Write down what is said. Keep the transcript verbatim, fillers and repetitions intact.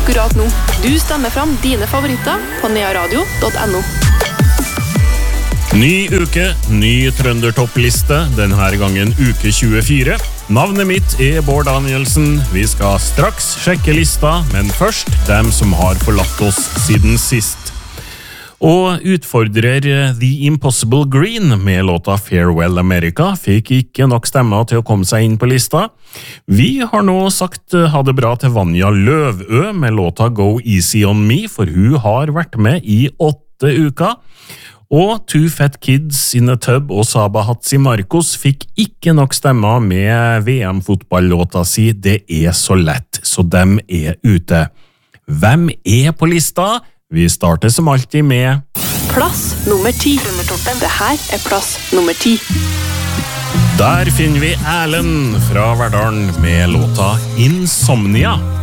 akkurat nå. Du stemmer fram dine favoritter på nearadio punktum no. Ny uke, ny Trøndertoppliste, denne gangen uke tjuefire. Navnet mitt er Bård Danielsen. Vi skal straks sjekke lista, men først dem som har forlatt oss siden sist. Og utfordrer The Impossible Green med låta Farewell America fikk ikke nok stemmer til å komme seg inn på lista. Vi har nå sagt ha det bra til Vanja Løvø med låta Go Easy On Me, for hun har vært med i åtte uker. Og Two Fat Kids in a Tub og Saba Hatsi Marcos fikk ikke nok stemmer med V M-fotball-låta si Det er så lett, så dem er ute. Hvem er på lista? Vi starter som alltid med Plass nummer ti. Det her er plass nummer ti. Der finner vi Erlend fra Verdalen med låta Insomnia.